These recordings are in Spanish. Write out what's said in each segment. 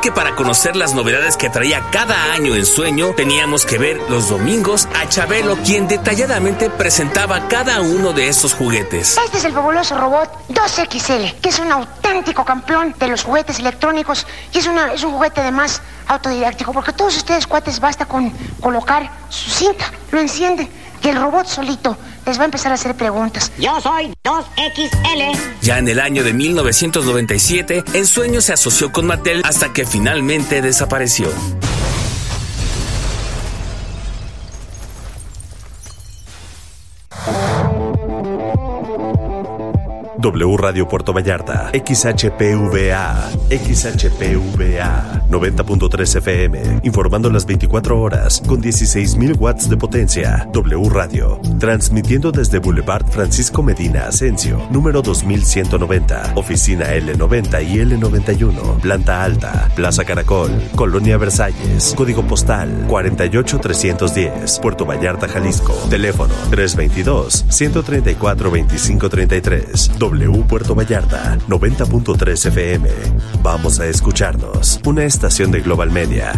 que para conocer las novedades que traía cada año en Sueño, teníamos que ver los domingos a Chabelo, quien detalladamente presentaba cada uno de estos juguetes. Este es el fabuloso robot 2XL, que es un auténtico campeón de los juguetes electrónicos y es un juguete además autodidáctico, porque todos ustedes, cuates, basta con colocar su cinta, lo encienden y el robot solito les va a empezar a hacer preguntas. Yo soy 2XL. Ya en el año de 1997, Ensueño se asoció con Mattel hasta que finalmente desapareció. W Radio Puerto Vallarta, XHPVA, 90.3 FM, informando las 24 horas con 16.000 watts de potencia. W Radio, transmitiendo desde Boulevard Francisco Medina Asensio, número 2190, oficina L90 y L91, planta alta, Plaza Caracol, Colonia Versalles, código postal 48310, Puerto Vallarta, Jalisco, teléfono 322-134-2533. W Puerto Vallarta, 90.3 FM. Vamos a escucharnos. Una estación de Global Media.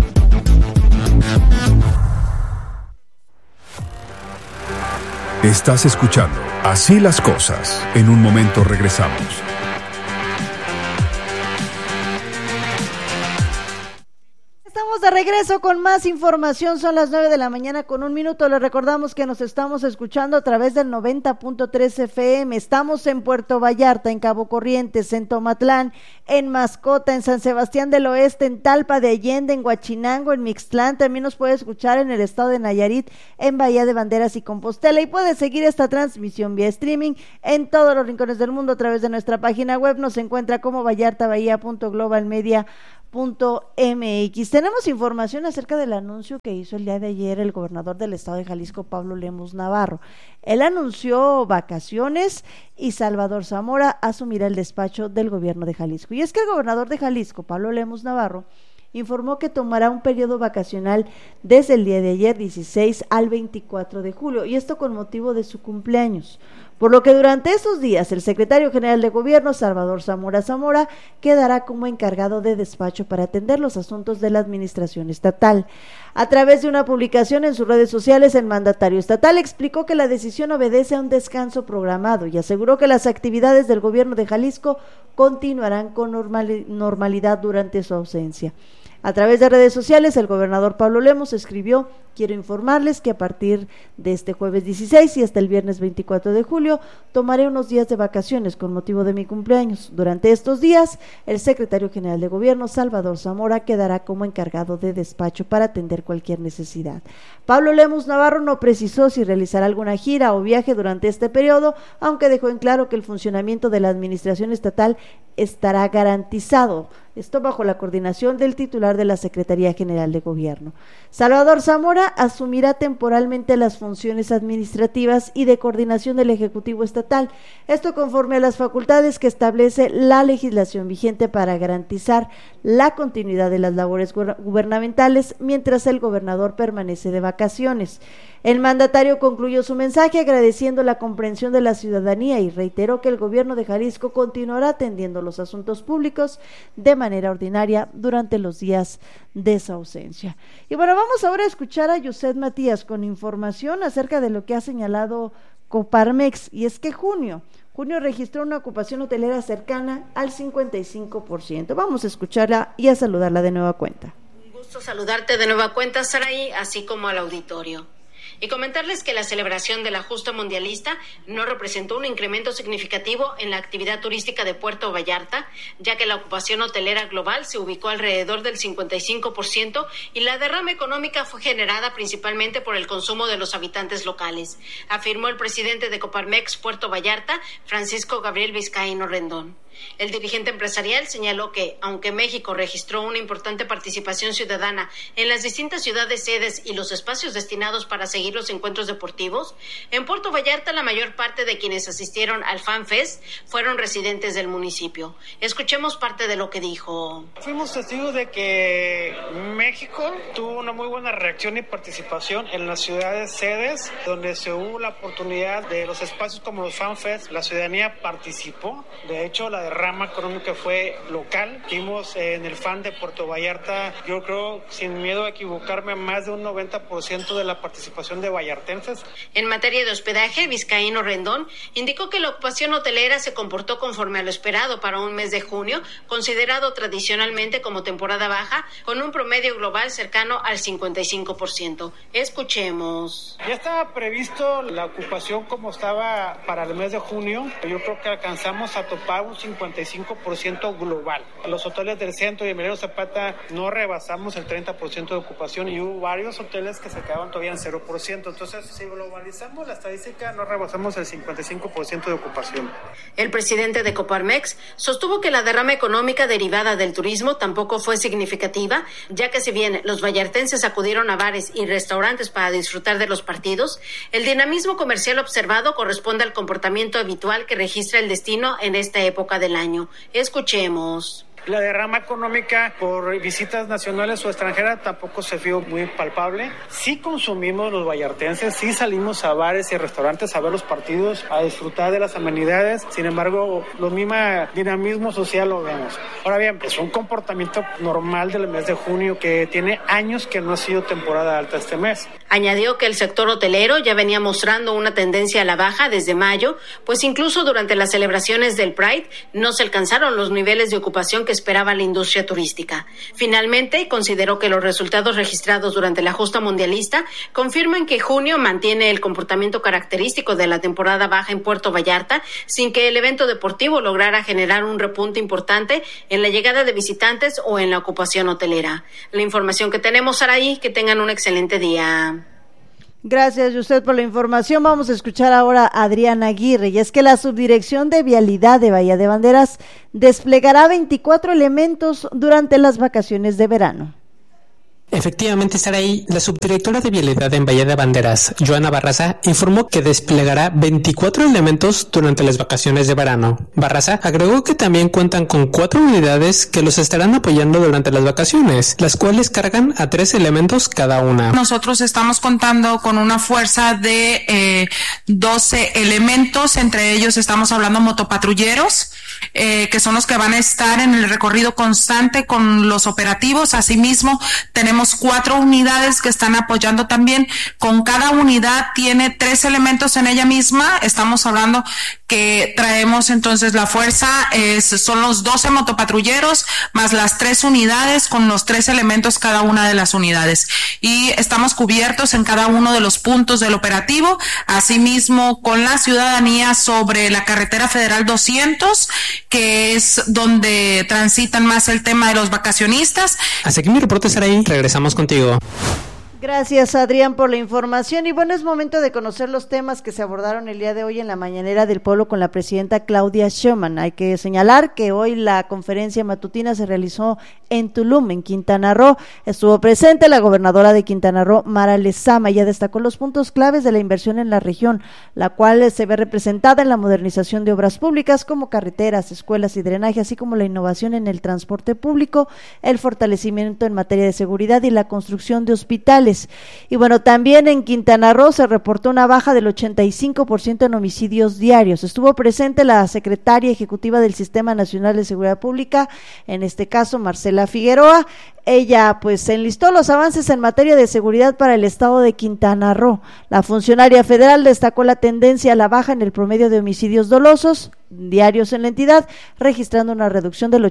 Estás escuchando Así las cosas. En un momento regresamos. Estamos de regreso con más información. Son las 9 de la mañana con 1 minuto. Les recordamos que nos estamos escuchando a través del 90.3 FM. Estamos en Puerto Vallarta, en Cabo Corrientes, en Tomatlán, en Mascota, en San Sebastián del Oeste, en Talpa de Allende, en Huachinango, en Mixtlán. También nos puede escuchar en el estado de Nayarit, en Bahía de Banderas y Compostela. Y puede seguir esta transmisión vía streaming en todos los rincones del mundo a través de nuestra página web. Nos encuentra como vallartabahía.globalmedia.mx. Tenemos información acerca del anuncio que hizo el día de ayer el gobernador del estado de Jalisco, Pablo Lemus Navarro. Él anunció vacaciones y Salvador Zamora asumirá el despacho del gobierno de Jalisco. Y es que el gobernador de Jalisco, Pablo Lemus Navarro, informó que tomará un periodo vacacional desde el día de ayer, 16 al 24 de julio, y esto con motivo de su cumpleaños. Por lo que durante estos días el secretario general de gobierno, Salvador Zamora, quedará como encargado de despacho para atender los asuntos de la administración estatal. A través de una publicación en sus redes sociales, el mandatario estatal explicó que la decisión obedece a un descanso programado y aseguró que las actividades del gobierno de Jalisco continuarán con normalidad durante su ausencia. A través de redes sociales, el gobernador Pablo Lemus escribió: quiero informarles que a partir de este jueves 16 y hasta el viernes 24 de julio tomaré unos días de vacaciones con motivo de mi cumpleaños. Durante estos días, el secretario general de gobierno, Salvador Zamora, quedará como encargado de despacho para atender cualquier necesidad. Pablo Lemus Navarro no precisó si realizará alguna gira o viaje durante este periodo, aunque dejó en claro que el funcionamiento de la administración estatal estará garantizado. Esto bajo la coordinación del titular de la Secretaría General de Gobierno. Salvador Zamora asumirá temporalmente las funciones administrativas y de coordinación del Ejecutivo Estatal, esto conforme a las facultades que establece la legislación vigente para garantizar la continuidad de las labores gubernamentales mientras el gobernador permanece de vacaciones. El mandatario concluyó su mensaje agradeciendo la comprensión de la ciudadanía y reiteró que el gobierno de Jalisco continuará atendiendo los asuntos públicos de manera ordinaria durante los días de su ausencia. Y bueno, vamos ahora a escuchar a Yuset Matías con información acerca de lo que ha señalado Coparmex, y es que junio registró una ocupación hotelera cercana al 55%. Vamos a escucharla y a saludarla de nueva cuenta. Un gusto saludarte de nueva cuenta, Saraí, así como al auditorio. Y comentarles que la celebración de la justa mundialista no representó un incremento significativo en la actividad turística de Puerto Vallarta, ya que la ocupación hotelera global se ubicó alrededor del 55% y la derrama económica fue generada principalmente por el consumo de los habitantes locales, afirmó el presidente de Coparmex Puerto Vallarta, Francisco Gabriel Vizcaíno Rendón. El dirigente empresarial señaló que, aunque México registró una importante participación ciudadana en las distintas ciudades sedes y los espacios destinados para seguir los encuentros deportivos, en Puerto Vallarta la mayor parte de quienes asistieron al Fan Fest fueron residentes del municipio. Escuchemos parte de lo que dijo. Fuimos testigos de que México tuvo una muy buena reacción y participación en las ciudades sedes, donde se hubo la oportunidad de los espacios como los Fan Fest. La ciudadanía participó. De hecho, la derrama económica fue local. Vimos en el FAN de Puerto Vallarta, yo creo, sin miedo a equivocarme, más de un 90% de la participación de vallartenses. En materia de hospedaje, Vizcaíno Rendón indicó que la ocupación hotelera se comportó conforme a lo esperado para un mes de junio, considerado tradicionalmente como temporada baja, con un promedio global cercano al 55%. Escuchemos. Ya estaba previsto la ocupación como estaba para el mes de junio. Yo creo que alcanzamos a topar un 55% global. Los hoteles del centro y Emiliano Zapata no rebasamos el 30% de ocupación y hubo varios hoteles que se quedaban todavía en 0%. Entonces, si globalizamos la estadística, no rebasamos el 55% de ocupación. El presidente de Coparmex sostuvo que la derrama económica derivada del turismo tampoco fue significativa, ya que si bien los vallartenses acudieron a bares y restaurantes para disfrutar de los partidos, el dinamismo comercial observado corresponde al comportamiento habitual que registra el destino en esta época del año. Escuchemos. La derrama económica por visitas nacionales o extranjeras tampoco se vio muy palpable. Sí consumimos los vallartenses, sí salimos a bares y restaurantes a ver los partidos, a disfrutar de las amenidades. Sin embargo, lo mismo dinamismo social lo vemos. Ahora bien, es un comportamiento normal del mes de junio que tiene años que no ha sido temporada alta este mes. Añadió que el sector hotelero ya venía mostrando una tendencia a la baja desde mayo, pues incluso durante las celebraciones del Pride no se alcanzaron los niveles de ocupación que esperaba la industria turística. Finalmente, consideró que los resultados registrados durante la justa mundialista confirman que junio mantiene el comportamiento característico de la temporada baja en Puerto Vallarta, sin que el evento deportivo lograra generar un repunte importante en la llegada de visitantes o en la ocupación hotelera. La información que tenemos, Saraí, que tengan un excelente día. Gracias, Yusef, por la información. Vamos a escuchar ahora a Adriana Aguirre, y es que la Subdirección de Vialidad de Bahía de Banderas desplegará 24 elementos durante las vacaciones de verano. Efectivamente, Saraí, la subdirectora de Vialidad en Bahía de Banderas, Joana Barraza, informó que desplegará 24 elementos durante las vacaciones de verano. Barraza agregó que también cuentan con 4 unidades que los estarán apoyando durante las vacaciones, las cuales cargan a 3 elementos cada una. Nosotros estamos contando con una fuerza de 12 elementos, entre ellos estamos hablando motopatrulleros, que son los que van a estar en el recorrido constante con los operativos. Asimismo, tenemos 4 unidades que están apoyando también. Con cada unidad tiene 3 elementos en ella misma. Estamos hablando que traemos entonces la fuerza, son los 12 motopatrulleros más las 3 unidades con los 3 elementos cada una de las unidades. Y estamos cubiertos en cada uno de los puntos del operativo. Asimismo, con la ciudadanía sobre la carretera federal 200, que es donde transitan más el tema de los vacacionistas. Hasta aquí mi reporte, Saraí. Regresamos contigo. Gracias, Adrián, por la información. Y bueno, es momento de conocer los temas que se abordaron el día de hoy en la Mañanera del Pueblo con la presidenta Claudia Sheinbaum. Hay que señalar que hoy la conferencia matutina se realizó en Tulum, en Quintana Roo. Estuvo presente la gobernadora de Quintana Roo, Mara Lezama. Ella destacó los puntos claves de la inversión en la región, la cual se ve representada en la modernización de obras públicas como carreteras, escuelas y drenaje, así como la innovación en el transporte público, el fortalecimiento en materia de seguridad y la construcción de hospitales. Y bueno, también en Quintana Roo se reportó una baja del 85% en homicidios diarios. Estuvo presente la secretaria ejecutiva del Sistema Nacional de Seguridad Pública, en este caso Marcela Figueroa. Ella pues enlistó los avances en materia de seguridad para el estado de Quintana Roo. La funcionaria federal destacó la tendencia a la baja en el promedio de homicidios dolosos diarios en la entidad, registrando una reducción del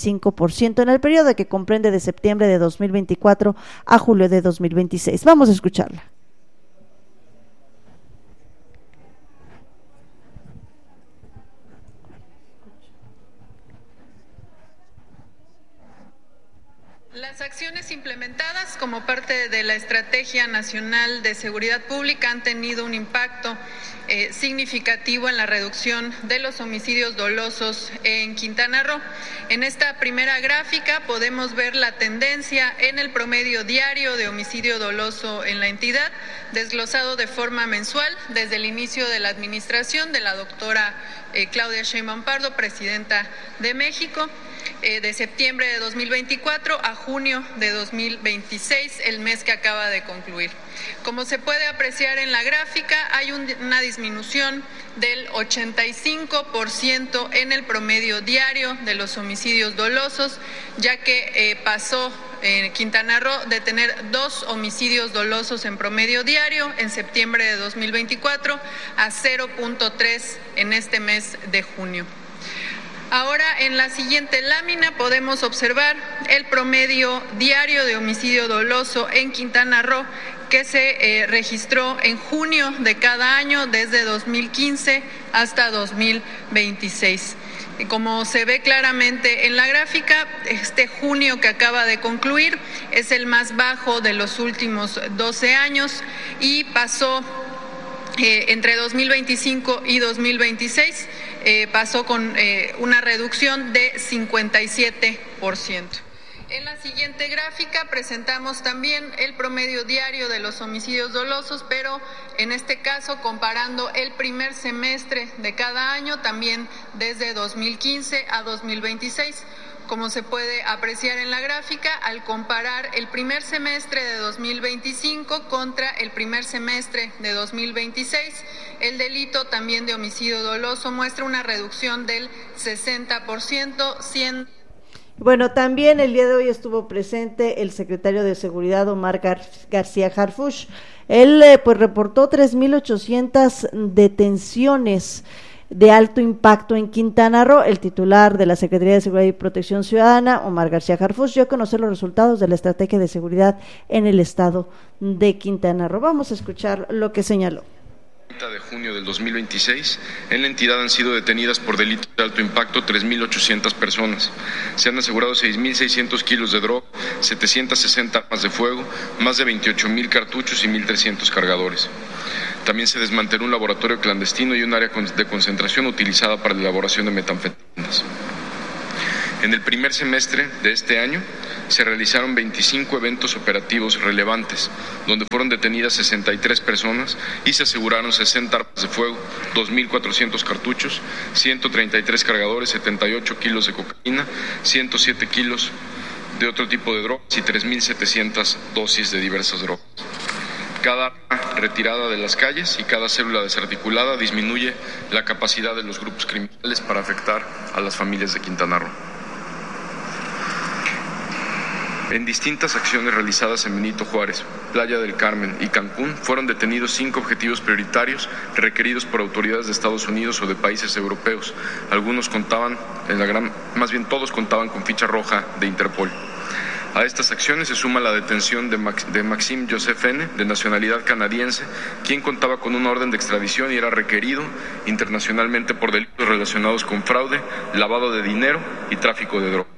85% en el periodo que comprende de septiembre de 2024 a julio de 2026. Vamos a escucharla. Las acciones implementadas como parte de la Estrategia Nacional de Seguridad Pública han tenido un impacto significativo en la reducción de los homicidios dolosos en Quintana Roo. En esta primera gráfica podemos ver la tendencia en el promedio diario de homicidio doloso en la entidad, desglosado de forma mensual desde el inicio de la administración de la doctora Claudia Sheinbaum Pardo, presidenta de México. de septiembre de 2024 a junio de 2026, el mes que acaba de concluir. Como se puede apreciar en la gráfica, hay una disminución del 85% en el promedio diario de los homicidios dolosos, ya que pasó en Quintana Roo de tener 2 homicidios dolosos en promedio diario en septiembre de 2024 a 0.3 en este mes de junio. Ahora, en la siguiente lámina podemos observar el promedio diario de homicidio doloso en Quintana Roo, que se registró en junio de cada año desde 2015 hasta 2026. Como se ve claramente en la gráfica, este junio que acaba de concluir es el más bajo de los últimos 12 años y pasó entre 2025 y 2026, pasó con una reducción de 57%. En la siguiente gráfica presentamos también el promedio diario de los homicidios dolosos, pero en este caso comparando el primer semestre de cada año, también desde 2015 a 2026. Como se puede apreciar en la gráfica, al comparar el primer semestre de 2025 contra el primer semestre de 2026, el delito también de homicidio doloso muestra una reducción del 60%, siendo... Bueno, también el día de hoy estuvo presente el secretario de Seguridad, Omar García Harfuch. Él pues reportó 3.800 detenciones de alto impacto en Quintana Roo. El titular de la Secretaría de Seguridad y Protección Ciudadana, Omar García Harfuch, dio a conocer los resultados de la estrategia de seguridad en el estado de Quintana Roo. Vamos a escuchar lo que señaló. De junio del 2026, en la entidad han sido detenidas por delitos de alto impacto 3.800 personas. Se han asegurado 6.600 kilos de droga, 760 armas de fuego, más de 28.000 cartuchos y 1.300 cargadores. También se desmanteló un laboratorio clandestino y un área de concentración utilizada para la elaboración de metanfetaminas. En el primer semestre de este año se realizaron 25 eventos operativos relevantes, donde fueron detenidas 63 personas y se aseguraron 60 armas de fuego, 2.400 cartuchos, 133 cargadores, 78 kilos de cocaína, 107 kilos de otro tipo de drogas y 3.700 dosis de diversas drogas. Cada arma retirada de las calles y cada célula desarticulada disminuye la capacidad de los grupos criminales para afectar a las familias de Quintana Roo. En distintas acciones realizadas en Benito Juárez, Playa del Carmen y Cancún, fueron detenidos 5 objetivos prioritarios requeridos por autoridades de Estados Unidos o de países europeos. Algunos contaban, todos contaban con ficha roja de Interpol. A estas acciones se suma la detención de Maxime Joseph N., de nacionalidad canadiense, quien contaba con una orden de extradición y era requerido internacionalmente por delitos relacionados con fraude, lavado de dinero y tráfico de drogas.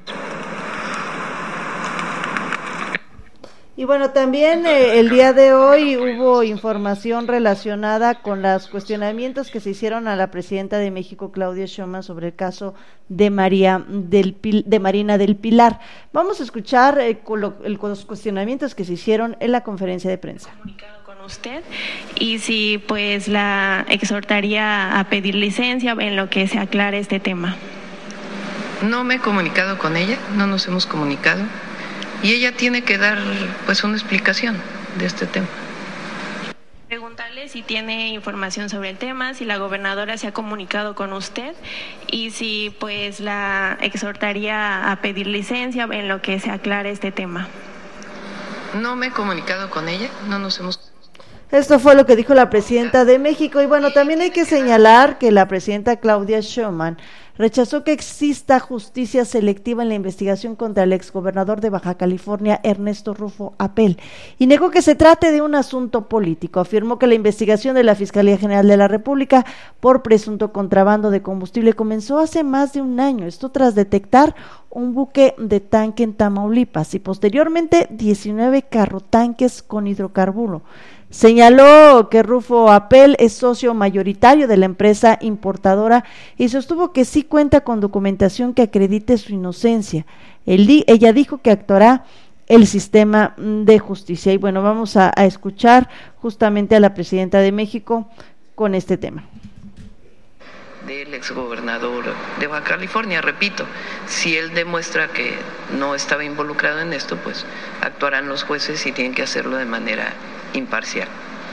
Y bueno, también el día de hoy hubo información relacionada con los cuestionamientos que se hicieron a la presidenta de México, Claudia Sheinbaum, sobre el caso de Marina del Pilar. Vamos a escuchar los cuestionamientos que se hicieron en la conferencia de prensa. Con usted y si pues la exhortaría a pedir licencia en lo que se aclare este tema. No me he comunicado con ella, no nos hemos comunicado. Y ella tiene que dar pues una explicación de este tema. Preguntarle si tiene información sobre el tema, si la gobernadora se ha comunicado con usted y si pues la exhortaría a pedir licencia en lo que se aclare este tema. No me he comunicado con ella, no nos hemos... Esto fue lo que dijo la presidenta de México. Y bueno, también hay que señalar que la presidenta Claudia Sheinbaum rechazó que exista justicia selectiva en la investigación contra el exgobernador de Baja California, Ernesto Rufo Apel, y negó que se trate de un asunto político. Afirmó que la investigación de la Fiscalía General de la República por presunto contrabando de combustible comenzó hace más de un año, esto tras detectar un buque de tanque en Tamaulipas y posteriormente 19 carrotanques con hidrocarburo. Señaló que Rufo Apel es socio mayoritario de la empresa importadora y sostuvo que sí cuenta con documentación que acredite su inocencia. Ella dijo que actuará el sistema de justicia. Y bueno, vamos a escuchar justamente a la presidenta de México con este tema. del exgobernador de Baja California. Repito, si él demuestra que no estaba involucrado en esto, pues actuarán los jueces y tienen que hacerlo de manera imparcial.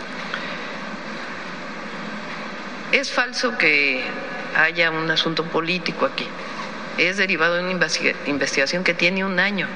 Es falso que haya un asunto político aquí. Es derivado de una investigación que tiene un año,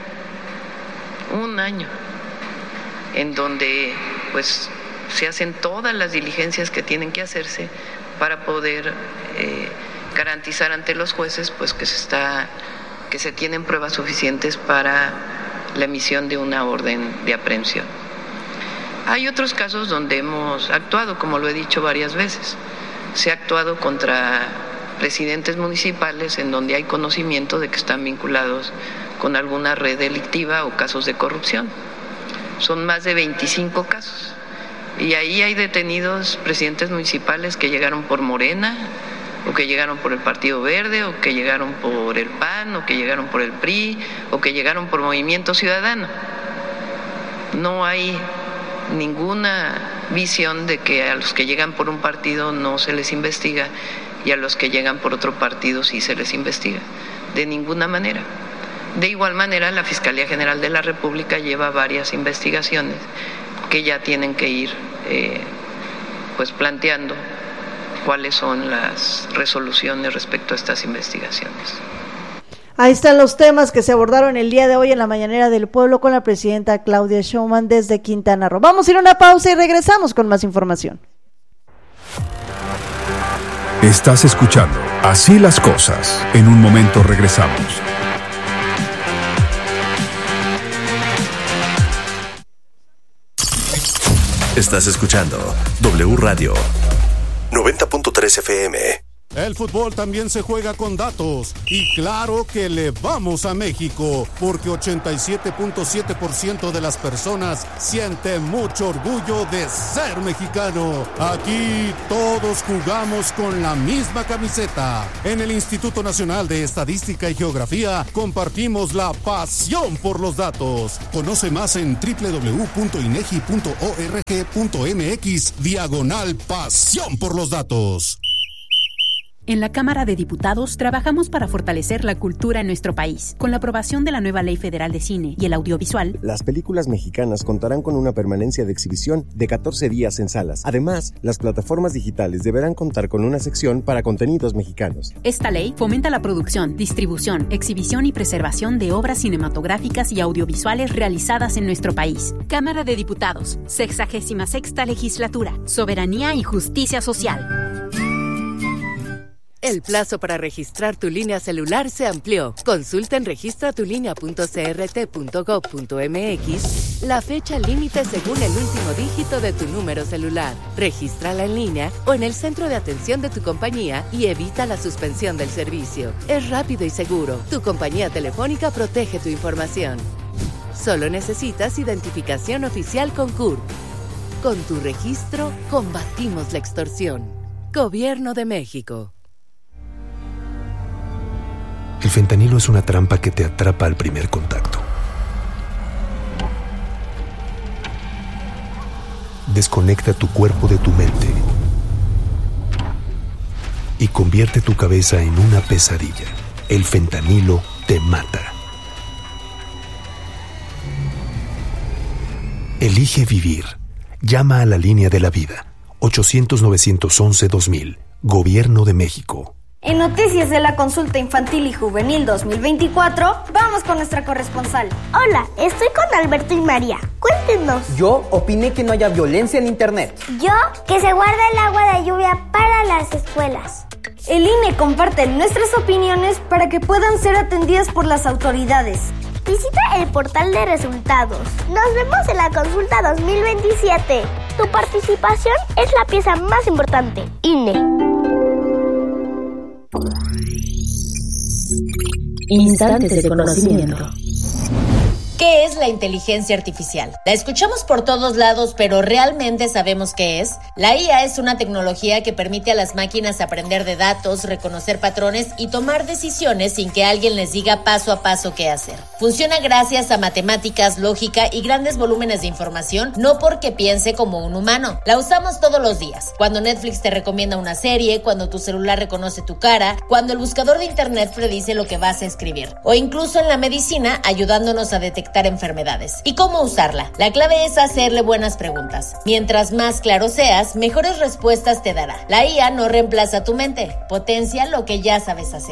en donde pues se hacen todas las diligencias que tienen que hacerse para poder garantizar ante los jueces pues que se tienen pruebas suficientes para la emisión de una orden de aprehensión. Hay otros casos donde hemos actuado, como lo he dicho varias veces. Se ha actuado contra presidentes municipales en donde hay conocimiento de que están vinculados con alguna red delictiva o casos de corrupción. Son más de 25 casos. Y ahí hay detenidos presidentes municipales que llegaron por Morena, o que llegaron por el Partido Verde, o que llegaron por el PAN, o que llegaron por el PRI, o que llegaron por Movimiento Ciudadano. No hay ninguna visión de que a los que llegan por un partido no se les investiga y a los que llegan por otro partido sí se les investiga. De ninguna manera. De igual manera, la Fiscalía General de la República lleva varias investigaciones que ya tienen que ir pues planteando cuáles son las resoluciones respecto a estas investigaciones. Ahí están los temas que se abordaron el día de hoy en la Mañanera del Pueblo con la presidenta Claudia Sheinbaum desde Quintana Roo. Vamos a ir a una pausa y regresamos con más información. Estás escuchando Así las Cosas. En un momento regresamos. Estás escuchando W Radio 90.3 FM. El fútbol también se juega con datos y claro que le vamos a México porque 87.7% de las personas sienten mucho orgullo de ser mexicano. Aquí todos jugamos con la misma camiseta. En el Instituto Nacional de Estadística y Geografía compartimos la pasión por los datos. Conoce más en www.inegi.org.mx/pasión por los datos. En la Cámara de Diputados trabajamos para fortalecer la cultura en nuestro país. Con la aprobación de la nueva Ley Federal de Cine y el Audiovisual, las películas mexicanas contarán con una permanencia de exhibición de 14 días en salas. Además, las plataformas digitales deberán contar con una sección para contenidos mexicanos. Esta ley fomenta la producción, distribución, exhibición y preservación de obras cinematográficas y audiovisuales realizadas en nuestro país. Cámara de Diputados, 66ª Legislatura, Soberanía y Justicia Social. El plazo para registrar tu línea celular se amplió. Consulta en registratulinea.crt.gov.mx la fecha límite según el último dígito de tu número celular. Regístrala en línea o en el centro de atención de tu compañía y evita la suspensión del servicio. Es rápido y seguro. Tu compañía telefónica protege tu información. Solo necesitas identificación oficial con CURP. Con tu registro, combatimos la extorsión. Gobierno de México. El fentanilo es una trampa que te atrapa al primer contacto. Desconecta tu cuerpo de tu mente y convierte tu cabeza en una pesadilla. El fentanilo te mata. Elige vivir. Llama a la línea de la vida. 800-911-2000. Gobierno de México. En Noticias de la Consulta Infantil y Juvenil 2024, vamos con nuestra corresponsal. Hola, estoy con Alberto y María. Cuéntenos. Yo opiné que no haya violencia en Internet. Yo, que se guarde el agua de lluvia para las escuelas. El INE comparte nuestras opiniones para que puedan ser atendidas por las autoridades. Visita el portal de resultados. Nos vemos en la consulta 2027. Tu participación es la pieza más importante. INE. Instantes de conocimiento. ¿Qué es la inteligencia artificial? La escuchamos por todos lados, pero ¿realmente sabemos qué es? La IA es una tecnología que permite a las máquinas aprender de datos, reconocer patrones y tomar decisiones sin que alguien les diga paso a paso qué hacer. Funciona gracias a matemáticas, lógica y grandes volúmenes de información, no porque piense como un humano. La usamos todos los días. Cuando Netflix te recomienda una serie, cuando tu celular reconoce tu cara, cuando el buscador de internet predice lo que vas a escribir, o incluso en la medicina ayudándonos a detectar enfermedades. ¿Y cómo usarla? La clave es hacerle buenas preguntas. Mientras más claro seas, mejores respuestas te dará. La IA no reemplaza tu mente, potencia lo que ya sabes hacer.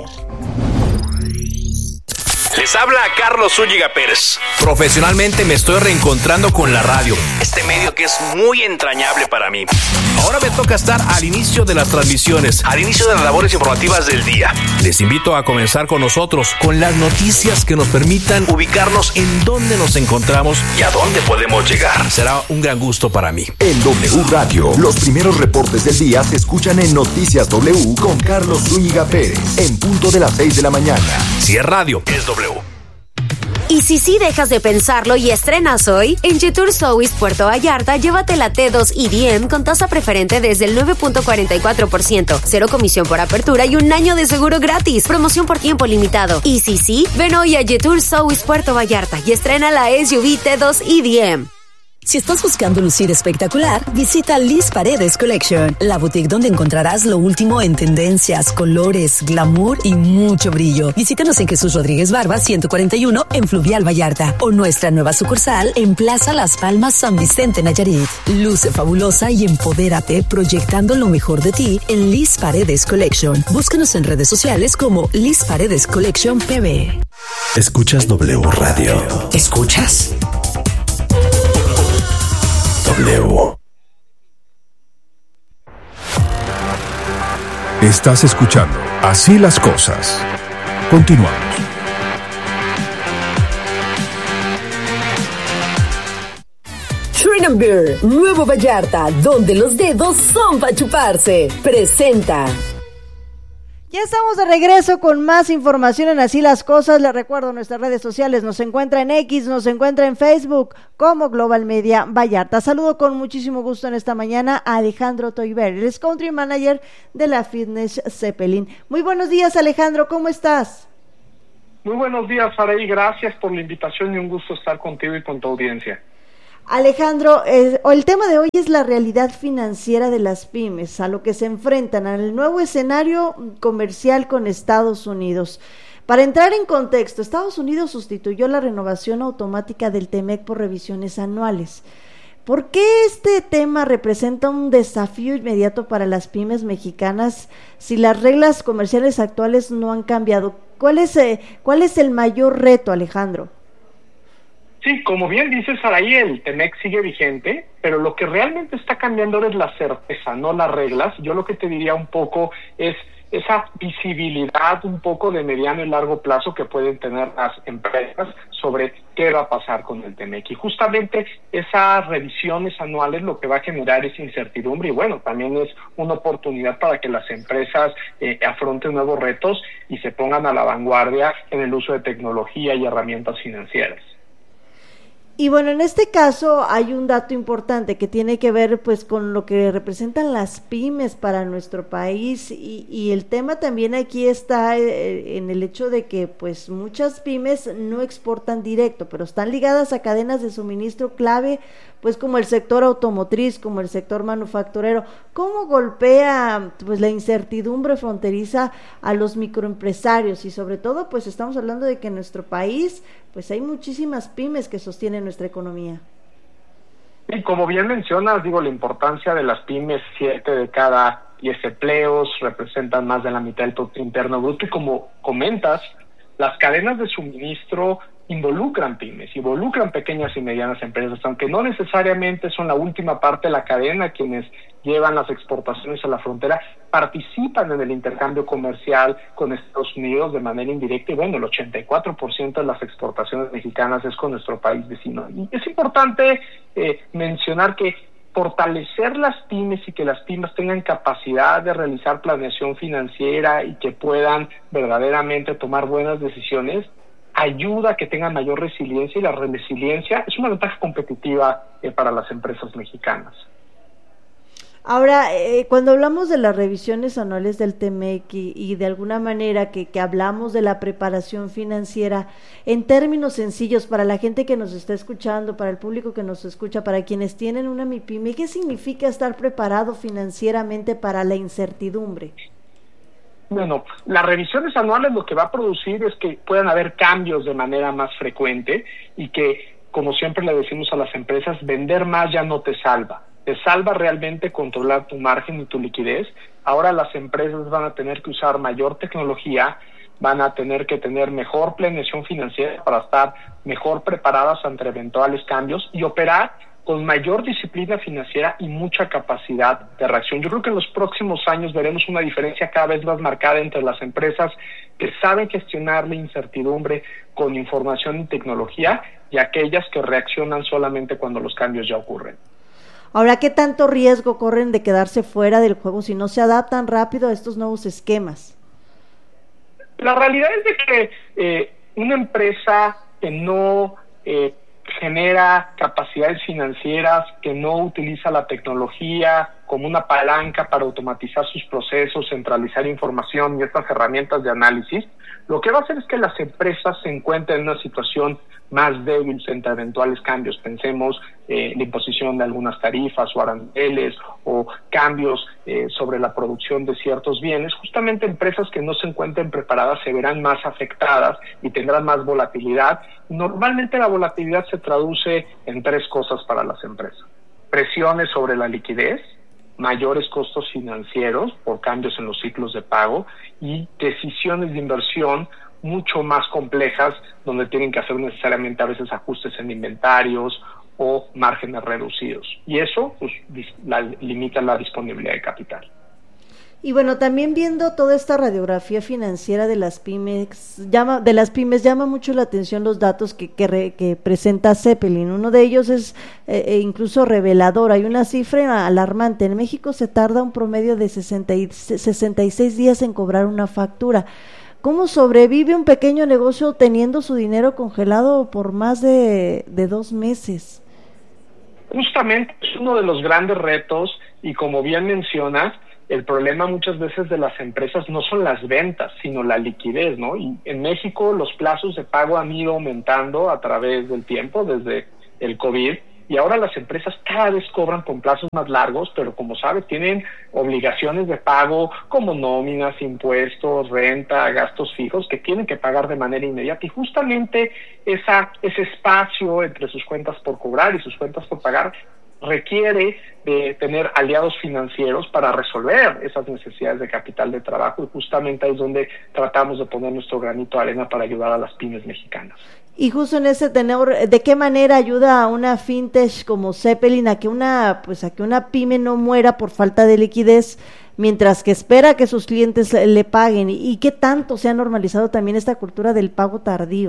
Les habla Carlos Zúñiga Pérez. Profesionalmente me estoy reencontrando con la radio, este medio que es muy entrañable para mí. Ahora me toca estar al inicio de las transmisiones, al inicio de las labores informativas del día. Les invito a comenzar con nosotros, con las noticias que nos permitan ubicarnos en dónde nos encontramos y a dónde podemos llegar. Será un gran gusto para mí. En W Radio, los primeros reportes del día se escuchan en Noticias W con Carlos Zúñiga Pérez, en punto de las 6 de la mañana. Si es radio, es W. Y si sí dejas de pensarlo y estrenas hoy, en Jetour South Puerto Vallarta, llévate la T2 EDM con tasa preferente desde el 9.44%, cero comisión por apertura y un año de seguro gratis. Promoción por tiempo limitado. Y si sí, ven hoy a Jetour South Puerto Vallarta y estrena la SUV T2 EDM. Si estás buscando lucir espectacular, visita Liz Paredes Collection, la boutique donde encontrarás lo último en tendencias, colores, glamour y mucho brillo. Visítanos en Jesús Rodríguez Barba 141 en Fluvial Vallarta o nuestra nueva sucursal en Plaza Las Palmas San Vicente Nayarit. Luce fabulosa y empodérate proyectando lo mejor de ti en Liz Paredes Collection. Búscanos en redes sociales como Liz Paredes Collection PB. Escuchas W Radio. ¿Escuchas? W. Estás escuchando Así las cosas. Continuamos. Shrine Beer, Nuevo Vallarta, donde los dedos son para chuparse. Presenta. Ya estamos de regreso con más información en Así las Cosas. Les recuerdo nuestras redes sociales. Nos encuentra en X, nos encuentra en Facebook como Global Media Vallarta. Saludo con muchísimo gusto en esta mañana a Alejandro Toiber, el es Country Manager de la Fitness Zeppelin. Muy buenos días, Alejandro, ¿cómo estás? Muy buenos días, Saraí. Gracias por la invitación y un gusto estar contigo y con tu audiencia. Alejandro, el tema de hoy es la realidad financiera de las pymes, a lo que se enfrentan al nuevo escenario comercial con Estados Unidos. Para entrar en contexto, Estados Unidos sustituyó la renovación automática del TEMEC por revisiones anuales. ¿Por qué este tema representa un desafío inmediato para las pymes mexicanas si las reglas comerciales actuales no han cambiado? ¿Cuál es el mayor reto, Alejandro? Sí, como bien dices, Saraí, el TEMEC sigue vigente, pero lo que realmente está cambiando es la certeza, no las reglas. Yo lo que te diría un poco es esa visibilidad un poco de mediano y largo plazo que pueden tener las empresas sobre qué va a pasar con el TEMEC. Y justamente esas revisiones anuales lo que va a generar es incertidumbre y bueno, también es una oportunidad para que las empresas afronten nuevos retos y se pongan a la vanguardia en el uso de tecnología y herramientas financieras. Y bueno, en este caso hay un dato importante que tiene que ver pues con lo que representan las pymes para nuestro país y el tema también aquí está en el hecho de que pues muchas pymes no exportan directo, pero están ligadas a cadenas de suministro clave pues como el sector automotriz, como el sector manufacturero. ¿Cómo golpea pues la incertidumbre fronteriza a los microempresarios? Y sobre todo pues estamos hablando de que en nuestro país pues hay muchísimas pymes que sostienen nuestra economía. Y como bien mencionas, la importancia de las pymes, 7 de cada 10 empleos, representan más de la mitad del Producto Interno Bruto, y como comentas, las cadenas de suministro involucran pymes, involucran pequeñas y medianas empresas, aunque no necesariamente son la última parte de la cadena quienes llevan las exportaciones a la frontera, participan en el intercambio comercial con Estados Unidos de manera indirecta, y bueno, el 84% de las exportaciones mexicanas es con nuestro país vecino. Y es importante mencionar que fortalecer las pymes y que las pymes tengan capacidad de realizar planeación financiera y que puedan verdaderamente tomar buenas decisiones, ayuda a que tengan mayor resiliencia, y la resiliencia es una ventaja competitiva para las empresas mexicanas. Ahora, cuando hablamos de las revisiones anuales del TEMEC y de alguna manera que hablamos de la preparación financiera, en términos sencillos, para la gente que nos está escuchando, para el público que nos escucha, para quienes tienen una MIPYME, ¿qué significa estar preparado financieramente para la incertidumbre? Bueno, las revisiones anuales lo que va a producir es que puedan haber cambios de manera más frecuente y que, como siempre le decimos a las empresas, vender más ya no te salva. Te salva realmente controlar tu margen y tu liquidez. Ahora las empresas van a tener que usar mayor tecnología, van a tener que tener mejor planeación financiera para estar mejor preparadas ante eventuales cambios y operar con mayor disciplina financiera y mucha capacidad de reacción. Yo creo que en los próximos años veremos una diferencia cada vez más marcada entre las empresas que saben gestionar la incertidumbre con información y tecnología y aquellas que reaccionan solamente cuando los cambios ya ocurren. Ahora, ¿qué tanto riesgo corren de quedarse fuera del juego si no se adaptan rápido a estos nuevos esquemas? La realidad es de que una empresa que no genera capacidades financieras, que no utiliza la tecnología como una palanca para automatizar sus procesos, centralizar información y estas herramientas de análisis, lo que va a hacer es que las empresas se encuentren en una situación más débil frente a eventuales cambios. Pensemos la imposición de algunas tarifas o aranceles o cambios sobre la producción de ciertos bienes. Justamente empresas que no se encuentren preparadas se verán más afectadas y tendrán más volatilidad. Normalmente la volatilidad se traduce en tres cosas para las empresas: presiones sobre la liquidez, mayores costos financieros por cambios en los ciclos de pago y decisiones de inversión mucho más complejas, donde tienen que hacer necesariamente a veces ajustes en inventarios o márgenes reducidos. Y eso pues limita la disponibilidad de capital. Y bueno, también viendo toda esta radiografía financiera de las pymes, llama mucho la atención los datos que presenta Zeppelin. Uno de ellos es incluso revelador. Hay una cifra alarmante. En México se tarda un promedio de 66 días en cobrar una factura. ¿Cómo sobrevive un pequeño negocio teniendo su dinero congelado por más de 2 meses? Justamente es uno de los grandes retos y, como bien mencionas, el problema muchas veces de las empresas no son las ventas, sino la liquidez, ¿no? Y en México los plazos de pago han ido aumentando a través del tiempo, desde el COVID, y ahora las empresas cada vez cobran con plazos más largos, pero como sabes, tienen obligaciones de pago como nóminas, impuestos, renta, gastos fijos que tienen que pagar de manera inmediata, y justamente ese espacio entre sus cuentas por cobrar y sus cuentas por pagar requiere de tener aliados financieros para resolver esas necesidades de capital de trabajo, y justamente ahí es donde tratamos de poner nuestro granito de arena para ayudar a las pymes mexicanas. Y justo en ese tenor, ¿de qué manera ayuda a una fintech como Zeppelin a que una pyme no muera por falta de liquidez, mientras que espera que sus clientes le paguen? ¿Y qué tanto se ha normalizado también esta cultura del pago tardío?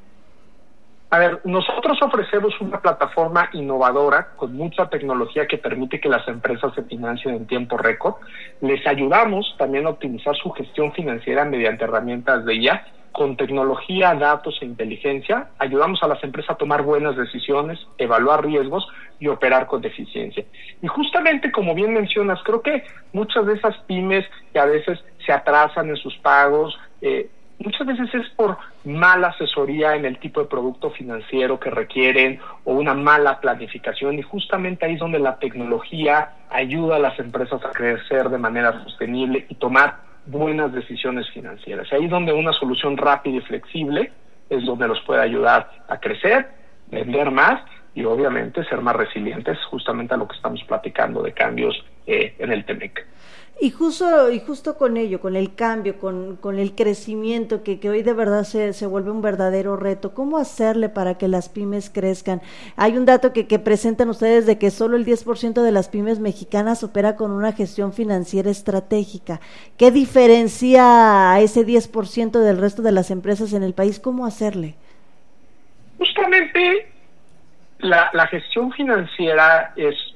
A ver, nosotros ofrecemos una plataforma innovadora con mucha tecnología que permite que las empresas se financien en tiempo récord. Les ayudamos también a optimizar su gestión financiera mediante herramientas de IA. Con tecnología, datos e inteligencia, ayudamos a las empresas a tomar buenas decisiones, evaluar riesgos y operar con eficiencia. Y justamente, como bien mencionas, creo que muchas de esas pymes que a veces se atrasan en sus pagos, muchas veces es por mala asesoría en el tipo de producto financiero que requieren o una mala planificación, y justamente ahí es donde la tecnología ayuda a las empresas a crecer de manera sostenible y tomar buenas decisiones financieras. Ahí es donde una solución rápida y flexible es donde los puede ayudar a crecer, vender más y obviamente ser más resilientes, justamente a lo que estamos platicando de cambios en el TEMEC. Y justo con ello, con el cambio, con el crecimiento que hoy de verdad se vuelve un verdadero reto, ¿cómo hacerle para que las pymes crezcan? Hay un dato que presentan ustedes de que solo el 10% de las pymes mexicanas opera con una gestión financiera estratégica. ¿Qué diferencia a ese 10% del resto de las empresas en el país? ¿Cómo hacerle? Justamente la gestión financiera es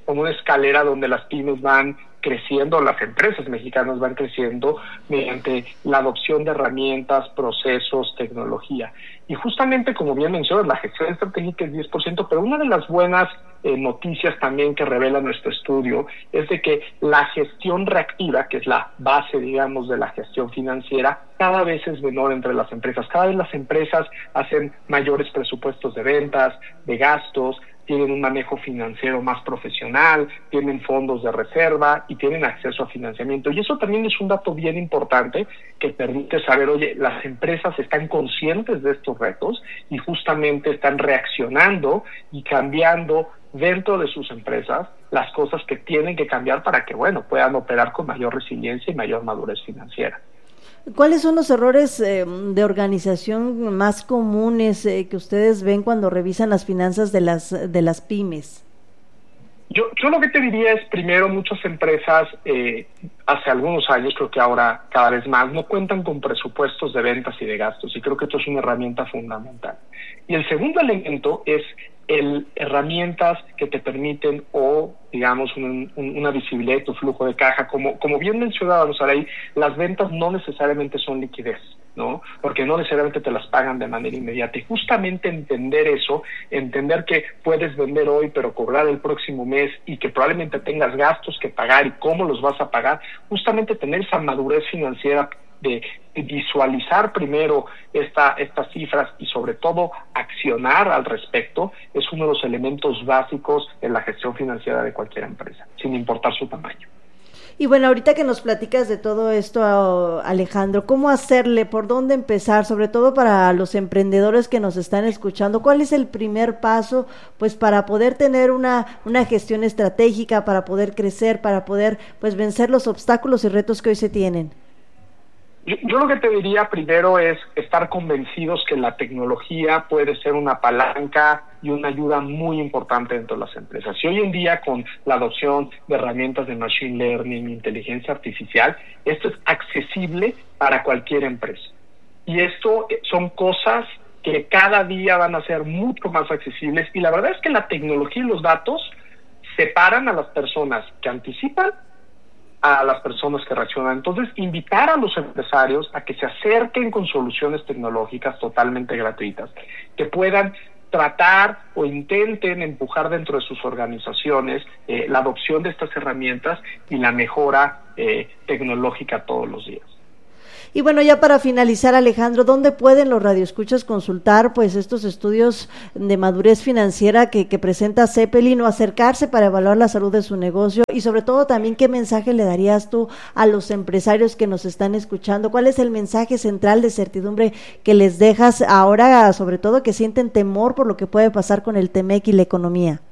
como una escalera donde las pymes van creciendo, las empresas mexicanas van creciendo mediante la adopción de herramientas, procesos, tecnología. Y justamente, como bien mencionas, la gestión estratégica es 10%, pero una de las buenas noticias también que revela nuestro estudio es de que la gestión reactiva, que es la base, digamos, de la gestión financiera, cada vez es menor entre las empresas. Cada vez las empresas hacen mayores presupuestos de ventas, de gastos, tienen un manejo financiero más profesional, tienen fondos de reserva y tienen acceso a financiamiento. Y eso también es un dato bien importante que permite saber, oye, las empresas están conscientes de estos retos y justamente están reaccionando y cambiando dentro de sus empresas las cosas que tienen que cambiar para que, bueno, puedan operar con mayor resiliencia y mayor madurez financiera. ¿Cuáles son los errores de organización más comunes que ustedes ven cuando revisan las finanzas de las pymes? Yo lo que te diría es, primero, muchas empresas hace algunos años, creo que ahora cada vez más, no cuentan con presupuestos de ventas y de gastos, y creo que esto es una herramienta fundamental. Y el segundo elemento es herramientas que te permiten digamos, una visibilidad de tu flujo de caja. Como bien mencionábamos ahí, las ventas no necesariamente son liquidez, ¿no? Porque no necesariamente te las pagan de manera inmediata. Y justamente entender eso, entender que puedes vender hoy pero cobrar el próximo mes y que probablemente tengas gastos que pagar y cómo los vas a pagar, justamente tener esa madurez financiera de visualizar primero estas cifras y sobre todo accionar al respecto es uno de los elementos básicos en la gestión financiera de cualquier empresa, sin importar su tamaño. Y bueno, ahorita que nos platicas de todo esto, Alejandro, ¿cómo hacerle? ¿Por dónde empezar? Sobre todo para los emprendedores que nos están escuchando, ¿cuál es el primer paso pues para poder tener una gestión estratégica, para poder crecer, para poder pues vencer los obstáculos y retos que hoy se tienen? Yo lo que te diría primero es estar convencidos que la tecnología puede ser una palanca y una ayuda muy importante dentro de las empresas. Y hoy en día, con la adopción de herramientas de machine learning, inteligencia artificial, esto es accesible para cualquier empresa. Y esto son cosas que cada día van a ser mucho más accesibles. Y la verdad es que la tecnología y los datos separan a las personas que anticipan a las personas que reaccionan. Entonces, invitar a los empresarios a que se acerquen con soluciones tecnológicas totalmente gratuitas, que puedan tratar o intenten empujar dentro de sus organizaciones la adopción de estas herramientas y la mejora tecnológica todos los días. Y bueno, ya para finalizar, Alejandro, ¿dónde pueden los radioescuchas consultar pues estos estudios de madurez financiera que presenta Zeppelin, o acercarse para evaluar la salud de su negocio? Y sobre todo también, ¿qué mensaje le darías tú a los empresarios que nos están escuchando? ¿Cuál es el mensaje central de certidumbre que les dejas ahora, sobre todo que sienten temor por lo que puede pasar con el TEMEC y la economía?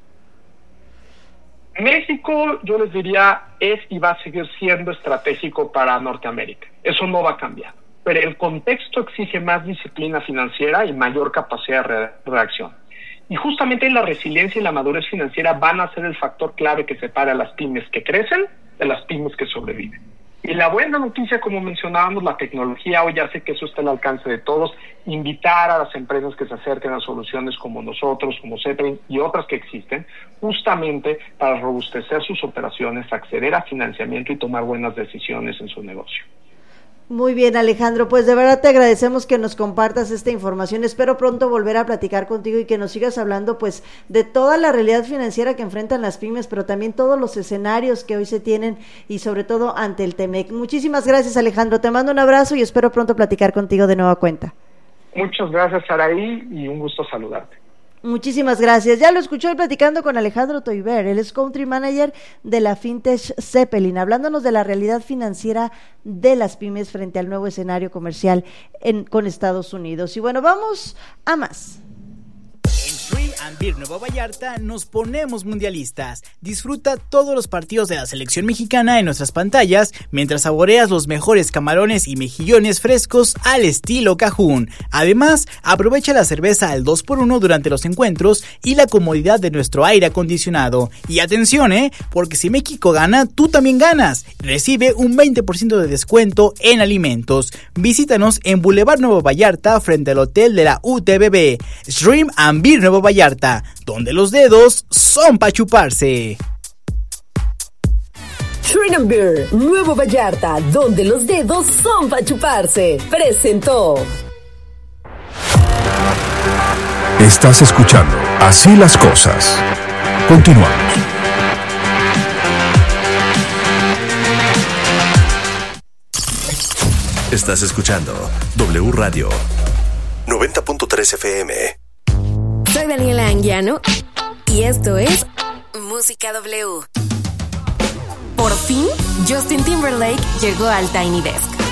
México, yo les diría, es y va a seguir siendo estratégico para Norteamérica. Eso no va a cambiar. Pero el contexto exige más disciplina financiera y mayor capacidad de reacción. Y justamente la resiliencia y la madurez financiera van a ser el factor clave que separa a las pymes que crecen de las pymes que sobreviven. Y la buena noticia, como mencionábamos, la tecnología hoy hace que eso esté al alcance de todos. Invitar a las empresas que se acerquen a soluciones como nosotros, como Zeppelin y otras que existen, justamente para robustecer sus operaciones, acceder a financiamiento y tomar buenas decisiones en su negocio. Muy bien, Alejandro, pues de verdad te agradecemos que nos compartas esta información. Espero pronto volver a platicar contigo y que nos sigas hablando pues de toda la realidad financiera que enfrentan las pymes, pero también todos los escenarios que hoy se tienen y sobre todo ante el TEMEC. Muchísimas gracias, Alejandro, te mando un abrazo y espero pronto platicar contigo de nueva cuenta. Muchas gracias, Saraí, y un gusto saludarte. Muchísimas gracias. Ya lo escuchó platicando con Alejandro Toiber, él es Country Manager de la Fintech Zeppelin, hablándonos de la realidad financiera de las pymes frente al nuevo escenario comercial con Estados Unidos. Y bueno, vamos a más. Dream and Beer Nueva Vallarta nos ponemos mundialistas. Disfruta todos los partidos de la selección mexicana en nuestras pantallas mientras saboreas los mejores camarones y mejillones frescos al estilo Cajún. Además, aprovecha la cerveza al 2x1 durante los encuentros y la comodidad de nuestro aire acondicionado. Y atención, porque si México gana, tú también ganas. Recibe un 20% de descuento en alimentos. Visítanos en Boulevard Nueva Vallarta frente al hotel de la UTBB. Dream and Beer Nueva Vallarta, donde los dedos son para chuparse. Shrine and Beer, Nuevo Vallarta, donde los dedos son para chuparse. Presentó. Estás escuchando Así las Cosas. Continuamos. Estás escuchando W Radio 90.3 FM. Soy Daniela Anguiano y esto es Música W. Por fin, Justin Timberlake llegó al Tiny Desk.